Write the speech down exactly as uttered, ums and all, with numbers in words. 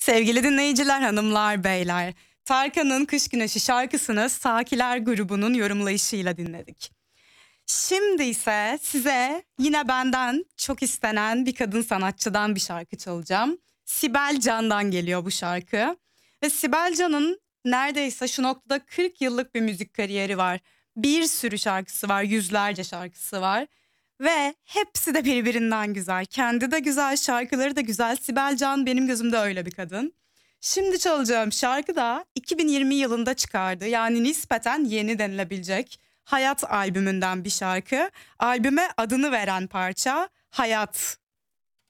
Sevgili dinleyiciler, hanımlar, beyler. Tarkan'ın Kış Güneşi şarkısını Sakiler grubunun yorumlayışıyla dinledik. Şimdi ise size yine benden çok istenen bir kadın sanatçıdan bir şarkı çalacağım. Sibel Can'dan geliyor bu şarkı. Ve Sibel Can'ın neredeyse şu noktada kırk yıllık bir müzik kariyeri var. Bir sürü şarkısı var, yüzlerce şarkısı var. Ve hepsi de birbirinden güzel. Kendi de güzel, şarkıları da güzel. Sibel Can benim gözümde öyle bir kadın. Şimdi çalacağım şarkı da iki bin yirmi yılında çıkardı. Yani nispeten yeni denilebilecek Hayat albümünden bir şarkı. Albüme adını veren parça Hayat